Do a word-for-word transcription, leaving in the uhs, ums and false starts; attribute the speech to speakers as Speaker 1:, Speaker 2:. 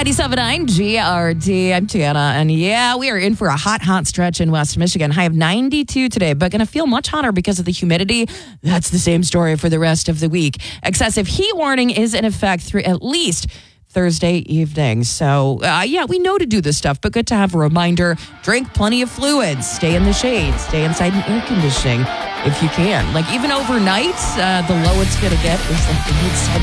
Speaker 1: ninety-seven point nine G R D. I'm Tiana, and yeah, we are in for a hot, hot stretch in West Michigan. High of ninety-two today, but going to feel much hotter because of the humidity. That's the same story for the rest of the week. Excessive heat warning is in effect through at least Thursday evening. So, uh, yeah, we know to do this stuff, but good to have a reminder. Drink plenty of fluids. Stay in the shade. Stay inside in air conditioning if you can. Like, even overnight, uh, the low it's going to get is like the mid